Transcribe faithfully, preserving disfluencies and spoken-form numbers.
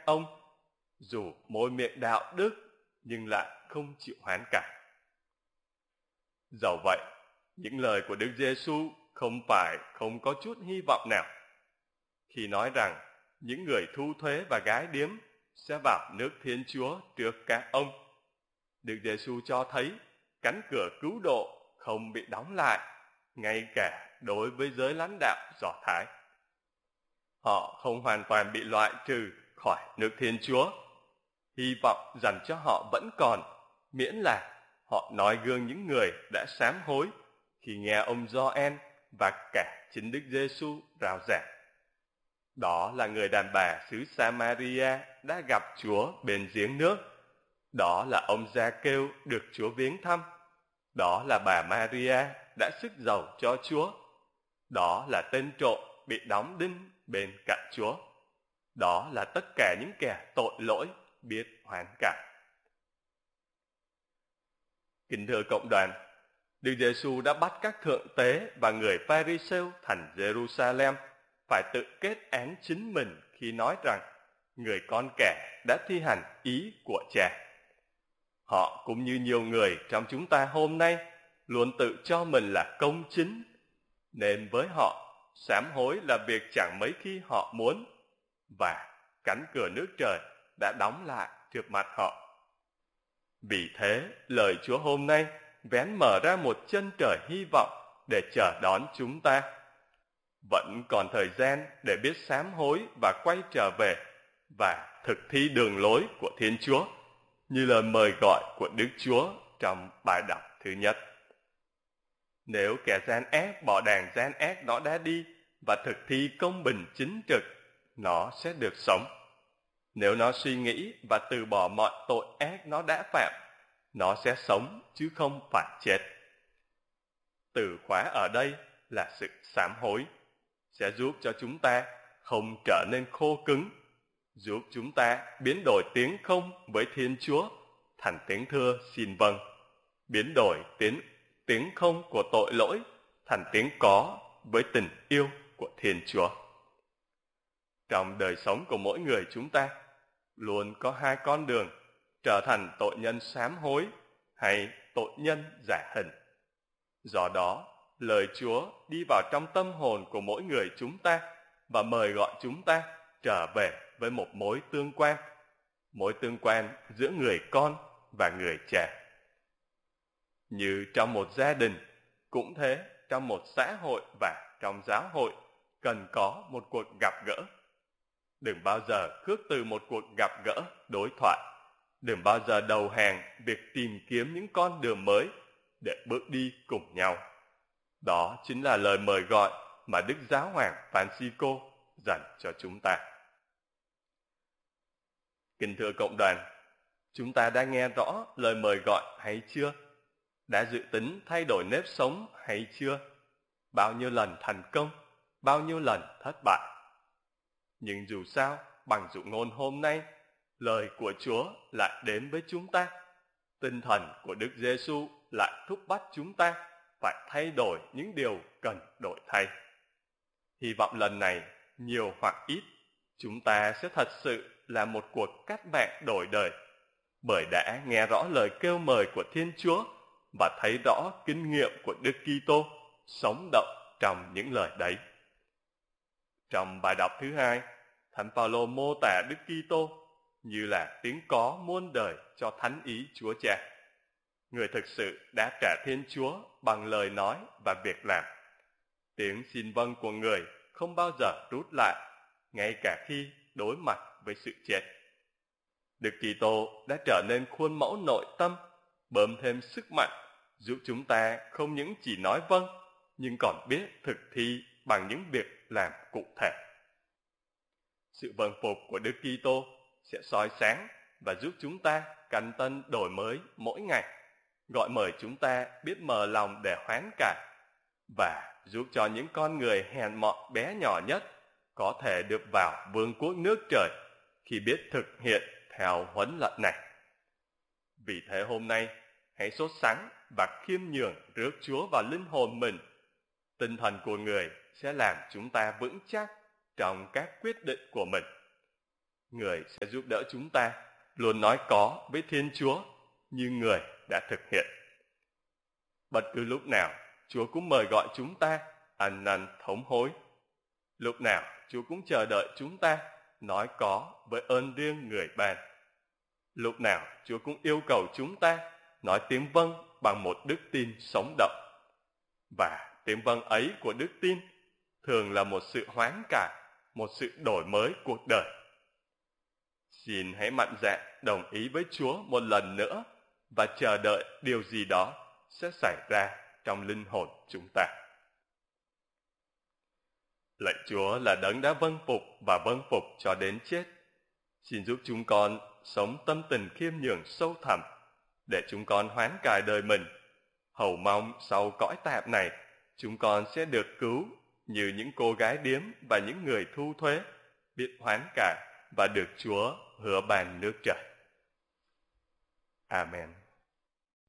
ông, dù môi miệng đạo đức nhưng lại không chịu hoán cải. Dẫu vậy, những lời của Đức Giêsu không phải không có chút hy vọng nào. Khi nói rằng những người thu thuế và gái điếm sẽ vào nước Thiên Chúa trước các ông, Đức Giêsu cho thấy cánh cửa cứu độ không bị đóng lại, ngay cả đối với giới lãnh đạo Do Thái. Họ không hoàn toàn bị loại trừ khỏi nước Thiên Chúa. Hy vọng dành cho họ vẫn còn, miễn là họ nói gương những người đã sám hối khi nghe ông Gioan và cả chính Đức Giêsu rao giảng. Đó là người đàn bà xứ Samaria đã gặp Chúa bên giếng nước. Đó là ông Gia-kêu được Chúa viếng thăm. Đó là bà Maria đã sức dầu cho Chúa. Đó là tên trộm bị đóng đinh bên cạnh Chúa. Đó là tất cả những kẻ tội lỗi biết hoán cải. Kính thưa cộng đoàn, Đức Giêsu đã bắt các thượng tế và người Pha-ri-sêu thành Giê-ru-sa-lem phải tự kết án chính mình khi nói rằng người con kẻ đã thi hành ý của Cha. Họ cũng như nhiều người trong chúng ta hôm nay luôn tự cho mình là công chính, nên với họ, sám hối là việc chẳng mấy khi họ muốn, và cánh cửa nước trời đã đóng lại trước mặt họ. Vì thế, lời Chúa hôm nay vén mở ra một chân trời hy vọng để chờ đón chúng ta. Vẫn còn thời gian để biết sám hối và quay trở về và thực thi đường lối của Thiên Chúa, như lời mời gọi của Đức Chúa trong bài đọc thứ nhất. Nếu kẻ gian ác bỏ đàn gian ác nó đã đi và thực thi công bình chính trực, nó sẽ được sống. Nếu nó suy nghĩ và từ bỏ mọi tội ác nó đã phạm, nó sẽ sống chứ không phải chết. Từ khóa ở đây là sự sám hối, sẽ giúp cho chúng ta không trở nên khô cứng, giúp chúng ta biến đổi tiếng không với Thiên Chúa thành tiếng thưa xin vâng, biến đổi tiếng, tiếng không của tội lỗi thành tiếng có với tình yêu của Thiên Chúa. Trong đời sống của mỗi người chúng ta, luôn có hai con đường, trở thành tội nhân sám hối hay tội nhân giả hình. Do đó, lời Chúa đi vào trong tâm hồn của mỗi người chúng ta và mời gọi chúng ta trở về với một mối tương quan, mối tương quan giữa người con và người cha. Như trong một gia đình, cũng thế trong một xã hội và trong giáo hội cần có một cuộc gặp gỡ. Đừng bao giờ khước từ một cuộc gặp gỡ đối thoại. Đừng bao giờ đầu hàng việc tìm kiếm những con đường mới để bước đi cùng nhau. Đó chính là lời mời gọi mà Đức Giáo hoàng Francisco dành cho chúng ta. Kính thưa cộng đoàn, chúng ta đã nghe rõ lời mời gọi hay chưa? Đã dự tính thay đổi nếp sống hay chưa? Bao nhiêu lần thành công, bao nhiêu lần thất bại? Nhưng dù sao, bằng dụ ngôn hôm nay, lời của Chúa lại đến với chúng ta. Tinh thần của Đức Giêsu lại thúc bắt chúng ta phải thay đổi những điều cần đổi thay. Hy vọng lần này, nhiều hoặc ít, chúng ta sẽ thật sự là một cuộc cách mạng đổi đời, bởi đã nghe rõ lời kêu mời của Thiên Chúa và thấy rõ kinh nghiệm của Đức Kitô sống động trong những lời đấy. Trong bài đọc thứ hai, Thánh Phaolô mô tả Đức Kitô như là tiếng có muôn đời cho thánh ý Chúa Cha. Người thực sự đã trả Thiên Chúa bằng lời nói và việc làm. Tiếng xin vâng của người không bao giờ rút lại, ngay cả khi đối mặt với sự chết. Đức Kitô đã trở nên khuôn mẫu nội tâm, bơm thêm sức mạnh, giúp chúng ta không những chỉ nói vâng, nhưng còn biết thực thi bằng những việc làm cụ thể. Sự vâng phục của Đức Kitô sẽ soi sáng và giúp chúng ta canh tân đổi mới mỗi ngày, gọi mời chúng ta biết mở lòng để hoán cải, và giúp cho những con người hèn mọn bé nhỏ nhất có thể được vào vương quốc nước trời khi biết thực hiện theo huấn lệnh này. Vì thế hôm nay, hãy sốt sắng và khiêm nhường rước Chúa vào linh hồn mình. Tinh thần của người sẽ làm chúng ta vững chắc trong các quyết định của mình. Người sẽ giúp đỡ chúng ta luôn nói có với Thiên Chúa như Người đã thực hiện. Bất cứ lúc nào, Chúa cũng mời gọi chúng ta ăn năn thống hối. Lúc nào, Chúa cũng chờ đợi chúng ta nói có với ơn riêng Người ban. Lúc nào, Chúa cũng yêu cầu chúng ta nói tiếng vâng bằng một đức tin sống động. Và tiếng vâng ấy của đức tin thường là một sự hoán cải, một sự đổi mới cuộc đời. Xin hãy mạnh dạn đồng ý với Chúa một lần nữa và chờ đợi điều gì đó sẽ xảy ra trong linh hồn chúng ta. Lạy Chúa là đấng đã vâng phục và vâng phục cho đến chết. Xin giúp chúng con sống tâm tình khiêm nhường sâu thẳm để chúng con hoán cải đời mình. Hầu mong sau cõi tạp này, chúng con sẽ được cứu như những cô gái điếm và những người thu thuế, biết hoán cải và được Chúa hứa ban nước trời. Amen.